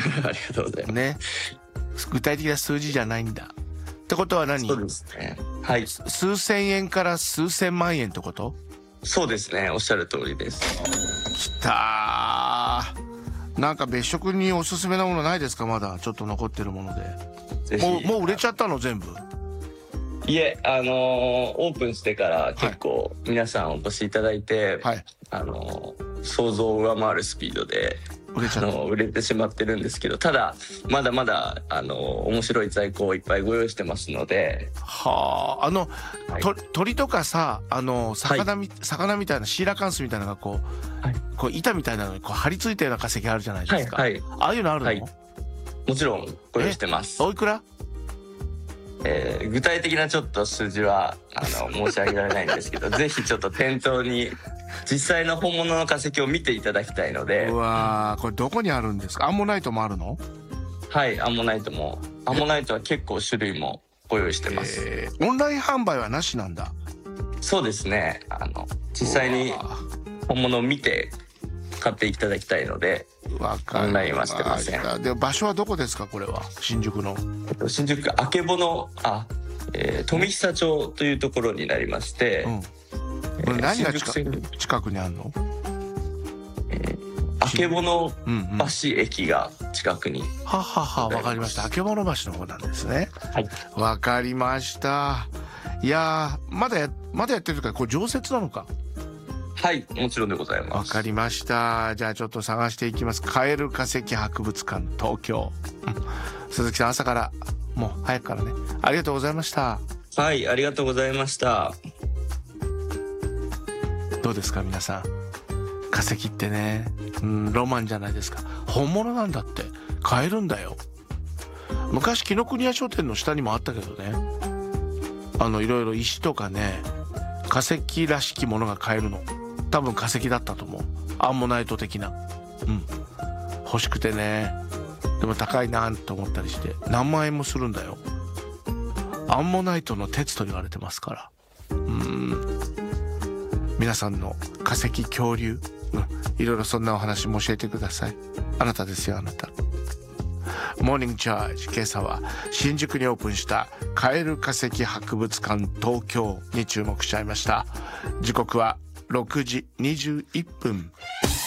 ありがとうございます。 ね。具体的な数字じゃないんだ。ってことは何？ そうですね。はい。 数千円から数千万円ってこと？ そうですね。おっしゃる通りです。 きたー。なんか別色におすすめなものないですか？まだちょっと残ってるもので。 ぜひ。 もう売れちゃったの全部？ いえ、オープンしてから結構皆さんお越しいただいて、 はい。 想像を上回るスピードで売れてしまってるんですけど、ただまだまだ面白い在庫をいっぱいご用意してますので。 はあ、 はい、 鳥とかさ、魚みたいなシーラカンスみたいなのがこう板みたいなのにこう張り付いたような化石あるじゃないですか。 はいはい、 ああいうのあるの？ はい、もちろんご用意してます。 おいくら？ 具体的なちょっと数字は申し上げられないんですけどぜひちょっと店頭に実際の本物の化石を見ていただきたいので。 うわー、これどこにあるんですか？アンモナイトもあるの？ はい、アンモナイトは結構種類もご用意してます。 オンライン販売はなしなんだ。 そうですね。実際に本物を見て買っていただきたいのでオンラインはしてません。 で場所はどこですか？これは新宿の。 新宿区あけぼの富久町というところになりまして、 何が近くにあるの？ あけぼの橋駅が近くに。 ははは、わかりました。あけぼの橋の方なんですね。 はい、 わかりました。いやー、まだやってるからこれ常設なのか？ はい、もちろんでございます。 わかりました。じゃあちょっと探していきます。カエル化石博物館東京、鈴木さん朝からもう早くからね、ありがとうございました。 はい、ありがとうございました。 どうですか皆さん、化石ってね、ロマンじゃないですか。本物なんだって、買えるんだよ。昔紀ノ国屋書店の下にもあったけどね、いろいろ石とかね、化石らしきものが買えるの。多分化石だったと思う。アンモナイト的な。欲しくてね。でも高いなと思ったりして何万円もするんだよ。アンモナイトの鉄と言われてますから。皆さんの化石、恐竜、いろいろそんなお話も教えてください。あなたですよ、あなた。モーニングチャージ、今朝は新宿にオープンしたカエル化石博物館東京に注目しちゃいました。時刻は6時21分。